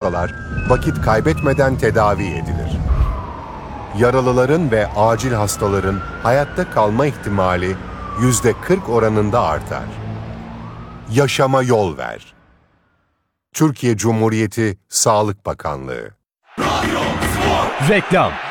hastalar vakit kaybetmeden tedavi edilir. Yaralıların ve acil hastaların hayatta kalma ihtimali %40 oranında artar. Yaşama yol ver. Türkiye Cumhuriyeti Sağlık Bakanlığı. Reklam.